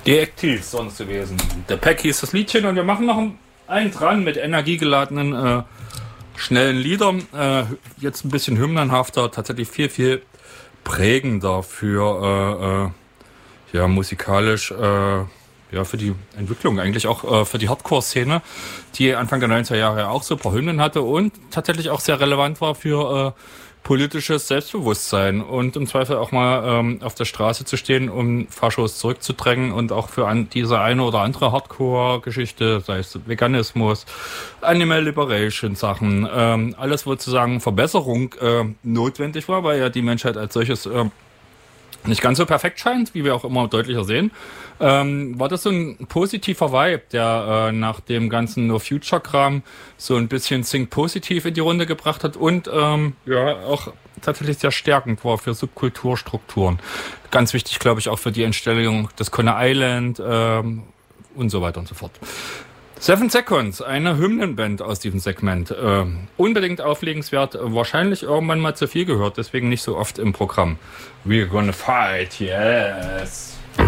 Deaktiv sonst gewesen. Der Pack hieß das Liedchen und wir machen noch einen dran mit energiegeladenen, schnellen Liedern. Jetzt ein bisschen hymnenhafter, tatsächlich viel, viel prägender für musikalisch, für die Entwicklung, eigentlich auch für die Hardcore-Szene, die Anfang der 90er Jahre auch so ein paar Hymnen hatte und tatsächlich auch sehr relevant war für politisches Selbstbewusstsein und im Zweifel auch mal auf der Straße zu stehen, um Faschos zurückzudrängen und auch für diese eine oder andere Hardcore-Geschichte, sei es Veganismus, Animal Liberation Sachen, alles, wo sozusagen Verbesserung notwendig war, weil ja die Menschheit als solches nicht ganz so perfekt scheint, wie wir auch immer deutlicher sehen, war das so ein positiver Vibe, der nach dem ganzen No-Future-Kram so ein bisschen Think positiv in die Runde gebracht hat und auch tatsächlich sehr stärkend war für Subkulturstrukturen. Ganz wichtig, glaube ich, auch für die Entstellung des Coney Island und so weiter und so fort. 7 Seconds, eine Hymnenband aus diesem Segment. Unbedingt auflegenswert, wahrscheinlich irgendwann mal zu viel gehört, deswegen nicht so oft im Programm. We're gonna fight, yes.